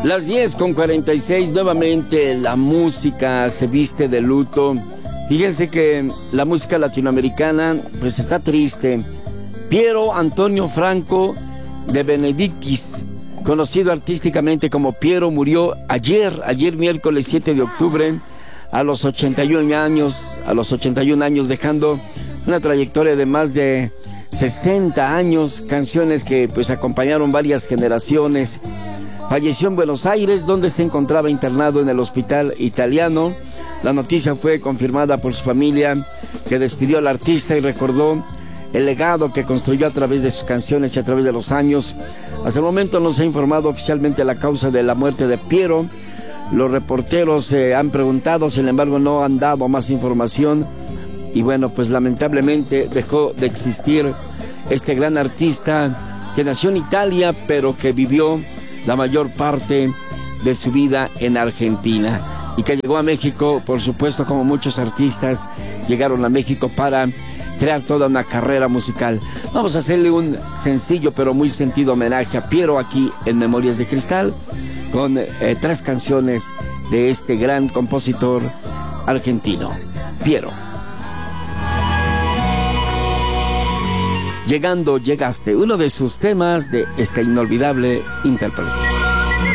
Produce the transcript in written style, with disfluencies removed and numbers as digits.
Las 10:46, nuevamente la música se viste de luto. Fíjense que la música latinoamericana pues está triste. Piero Antonio Franco de Benedictis, conocido artísticamente como Piero, murió ayer miércoles 7 de octubre, a los 81 años, dejando una trayectoria de más de 60 años, canciones que pues acompañaron varias generaciones. Falleció en Buenos Aires, donde se encontraba internado en el hospital italiano. La noticia fue confirmada por su familia, que despidió al artista y recordó el legado que construyó a través de sus canciones y a través de los años. Hasta el momento no se ha informado oficialmente la causa de la muerte de Piero. Los reporteros han preguntado, sin embargo no han dado más información. Y bueno, pues lamentablemente dejó de existir este gran artista que nació en Italia, pero que vivió la mayor parte de su vida en Argentina y que llegó a México, por supuesto, como muchos artistas llegaron a México para crear toda una carrera musical. Vamos a hacerle un sencillo pero muy sentido homenaje a Piero aquí en Memorias de Cristal, con 3 canciones de este gran compositor argentino, Piero. Llegaste, uno de sus temas de esta inolvidable intérprete.